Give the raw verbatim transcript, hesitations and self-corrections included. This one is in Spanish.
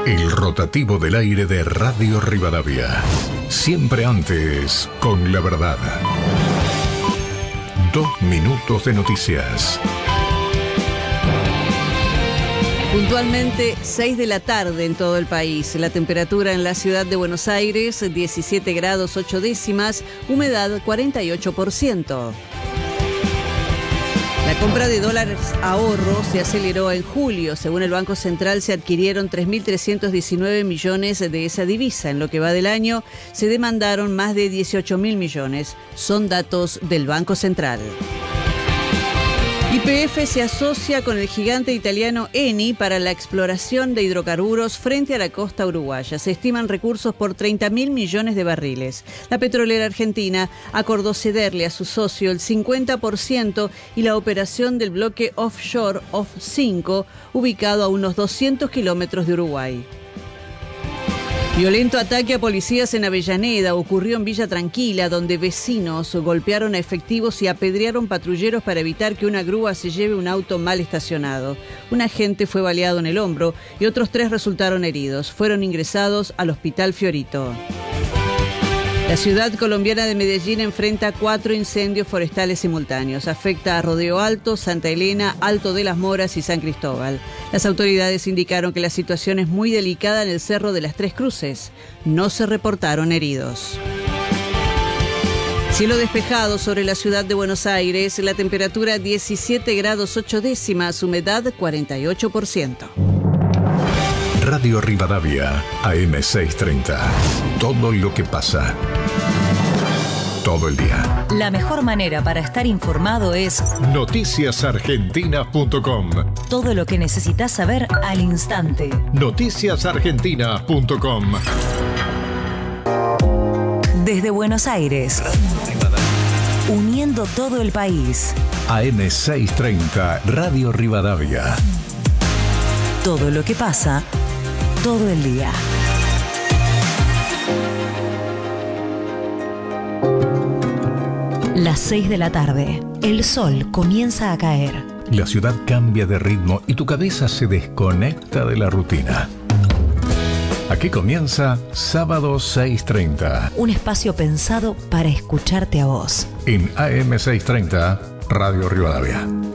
El rotativo del aire de Radio Rivadavia. Siempre antes, con la verdad. Dos minutos de noticias. Puntualmente seis de la tarde en todo el país. La temperatura en la ciudad de Buenos Aires, diecisiete grados ocho décimas, humedad cuarenta y ocho por ciento. La compra de dólares ahorro se aceleró en julio. Según el Banco Central, se adquirieron tres mil trescientos diecinueve millones de esa divisa. En lo que va del año, se demandaron más de dieciocho mil millones. Son datos del Banco Central. Y P F se asocia con el gigante italiano Eni para la exploración de hidrocarburos frente a la costa uruguaya. Se estiman recursos por treinta mil millones de barriles. La petrolera argentina acordó cederle a su socio el cincuenta por ciento y la operación del bloque offshore O F cinco, ubicado a unos doscientos kilómetros de Uruguay. Violento ataque a policías en Avellaneda ocurrió en Villa Tranquila, donde vecinos golpearon a efectivos y apedrearon patrulleros para evitar que una grúa se lleve un auto mal estacionado. Un agente fue baleado en el hombro y otros tres resultaron heridos. Fueron ingresados al Hospital Fiorito. La ciudad colombiana de Medellín enfrenta cuatro incendios forestales simultáneos. Afecta a Rodeo Alto, Santa Elena, Alto de las Moras y San Cristóbal. Las autoridades indicaron que la situación es muy delicada en el Cerro de las Tres Cruces. No se reportaron heridos. Cielo despejado sobre la ciudad de Buenos Aires. La temperatura diecisiete grados ocho décimas, humedad cuarenta y ocho por ciento. Radio Rivadavia, A M seiscientos treinta. Todo lo que pasa. Todo el día. La mejor manera para estar informado es noticias argentinas punto com. Todo lo que necesitas saber al instante. noticias argentinas punto com. Desde Buenos Aires. Uniendo todo el país. A M seiscientos treinta, Radio Rivadavia. Todo lo que pasa, todo el día. Las seis de la tarde. El sol comienza a caer. La ciudad cambia de ritmo y tu cabeza se desconecta de la rutina. Aquí comienza Sábado seiscientos treinta. Un espacio pensado para escucharte a vos. En A M seiscientos treinta, Radio Rivadavia.